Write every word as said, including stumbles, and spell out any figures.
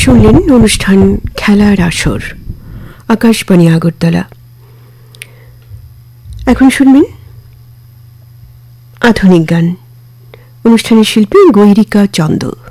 শুনলেন অনুষ্ঠান খেলার আসর, আকাশবাণী আগরতলা। এখন শুনবেন আধুনিক গান। অনুষ্ঠানের শিল্পী গৈরিকা চন্দ।